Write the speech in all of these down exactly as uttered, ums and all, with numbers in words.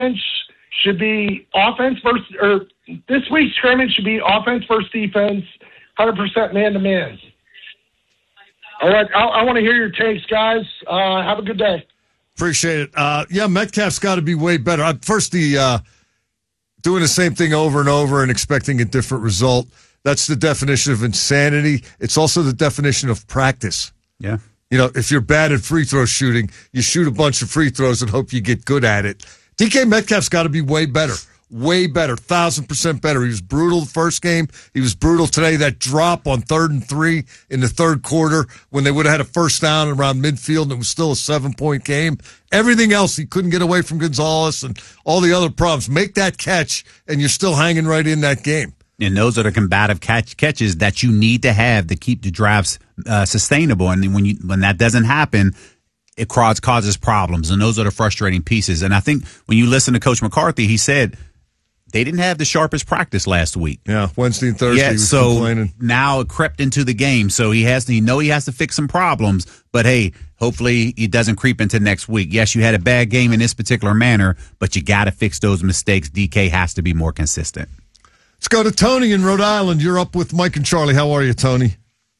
should be offense versus, or this week's scrimmage should be offense versus defense, one hundred percent man-to-man. All right, I, I want to hear your takes, guys. Uh, have a good day. Appreciate it. Uh, yeah, Metcalf's got to be way better. Uh, first, the uh, doing the same thing over and over and expecting a different result. That's the definition of insanity. It's also the definition of practice. Yeah. You know, if you're bad at free throw shooting, you shoot a bunch of free throws and hope you get good at it. D K Metcalf's got to be way better. Way better. Thousand percent better. He was brutal the first game. He was brutal today. That drop on third and three in the third quarter when they would have had a first down around midfield and it was still a seven-point game. Everything else, he couldn't get away from Gonzalez and all the other problems. Make that catch, and you're still hanging right in that game. And those are the combative catch, catches that you need to have to keep the drives uh, sustainable. And when you when that doesn't happen, it causes problems. And those are the frustrating pieces. And I think when you listen to Coach McCarthy, he said they didn't have the sharpest practice last week. Yeah, Wednesday and Thursday. Yeah, he was so complaining. Now it crept into the game. So he has to, you know, he has to fix some problems. But hey, hopefully it doesn't creep into next week. Yes, you had a bad game in this particular manner, but you got to fix those mistakes. D K has to be more consistent. Let's go to Tony in Rhode Island. You're up with Mike and Charlie. How are you, Tony?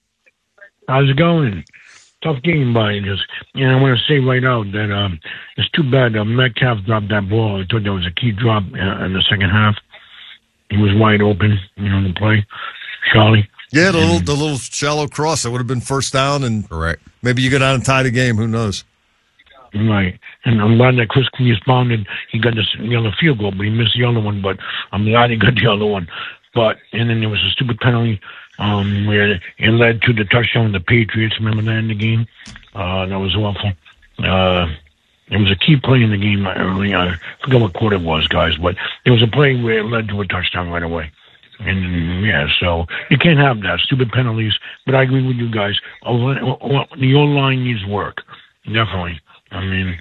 How's it going? Tough game by you. Just, you know, I want to say right out that um, it's too bad uh, Metcalf dropped that ball. I thought that was a key drop uh, in the second half. He was wide open, you know, to play. Charlie. Yeah, the little, the little shallow cross. That would have been first down, and correct. Maybe you go down and tie the game. Who knows? Right. And I'm glad that Chris responded. He got this yellow field goal, but he missed the other one. But I'm glad he got the other one. But, and then there was a stupid penalty um, where it led to the touchdown of the Patriots. Remember that in the game? Uh, that was awful. Uh, it was a key play in the game early. I forget what quarter it was, guys. But there was a play where it led to a touchdown right away. And, yeah, so you can't have that. Stupid penalties. But I agree with you guys. The O-line needs work. Definitely. I mean,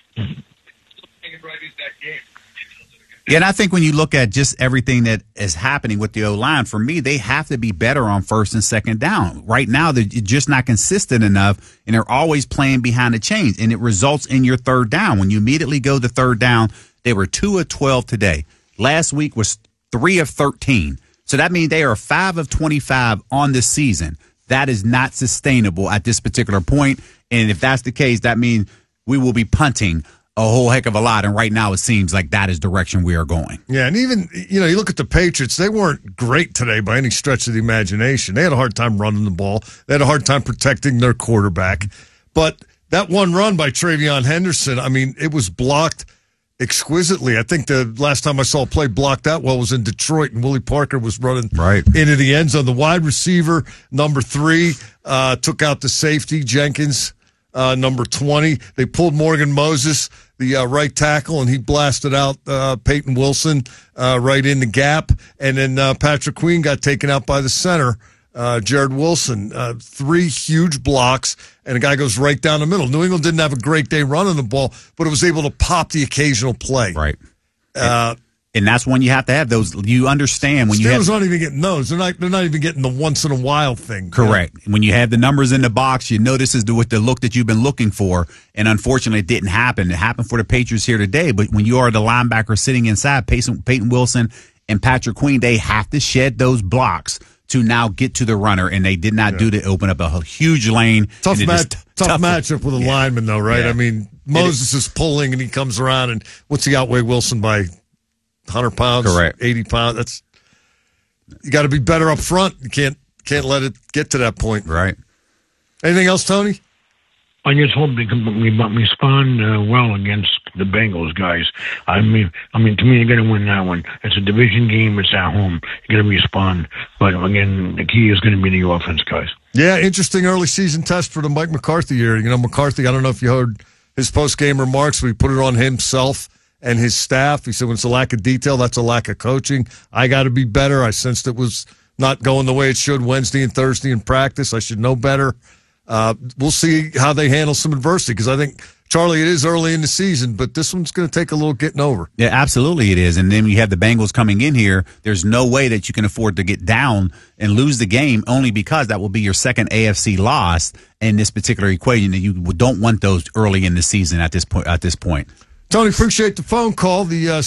yeah, and I think when you look at just everything that is happening with the O-line, for me, they have to be better on first and second down. Right now, they're just not consistent enough, and they're always playing behind the chains, and it results in your third down. When you immediately go to third down, they were two of twelve today. Last week was three of thirteen. So that means they are five of twenty-five on this season. That is not sustainable at this particular point, and if that's the case, that means we will be punting a whole heck of a lot, and right now it seems like that is the direction we are going. Yeah, and even, you know, you look at the Patriots, they weren't great today by any stretch of the imagination. They had a hard time running the ball. They had a hard time protecting their quarterback. But that one run by Travion Henderson, I mean, it was blocked exquisitely. I think the last time I saw a play blocked that well was in Detroit, and Willie Parker was running right into the end zone. The wide receiver, number three, uh, took out the safety, Jenkins. Uh, number twenty, they pulled Morgan Moses, the uh, right tackle, and he blasted out uh, Peyton Wilson uh, right in the gap. And then uh, Patrick Queen got taken out by the center, uh, Jared Wilson. Uh, three huge blocks, and a guy goes right down the middle. New England didn't have a great day running the ball, but it was able to pop the occasional play. Right. Uh, And that's when you have to have those. You understand when Steelers you have. aren't even getting those. They're not. They're not even getting the once in a while thing. Correct. You know? When you have the numbers in the box, you know this is the, with the look that you've been looking for. And unfortunately, it didn't happen. It happened for the Patriots here today. But when you are the linebacker sitting inside, Peyton, Peyton Wilson and Patrick Queen, they have to shed those blocks to now get to the runner, and they did not yeah. do to open up a huge lane. Tough match. Just, tough, tough matchup with a yeah. lineman, though, right? Yeah. I mean, Moses is pulling, and he comes around, and what's he outweigh Wilson by? one hundred pounds, correct. eighty pounds. That's you got to be better up front. You can't can't let it get to that point. Right. Anything else, Tony? I just hope they can respond uh, well against the Bengals, guys. I mean, I mean, to me, they're going to win that one. It's a division game. It's at home. You're going to respond. But again, the key is going to be the offense, guys. Yeah, interesting early season test for the Mike McCarthy year. You know, McCarthy. I don't know if you heard his post game remarks. We put it on himself and his staff. He said, when it's a lack of detail, that's a lack of coaching. I got to be better. I sensed it was not going the way it should Wednesday and Thursday in practice. I should know better. Uh, we'll see how they handle some adversity, because I think, Charlie, it is early in the season, but this one's going to take a little getting over. Yeah, absolutely it is. And then you have the Bengals coming in here. There's no way that you can afford to get down and lose the game, only because that will be your second A F C loss in this particular equation. You don't want those early in the season at this point. At this point. Tony, appreciate the phone call. The uh,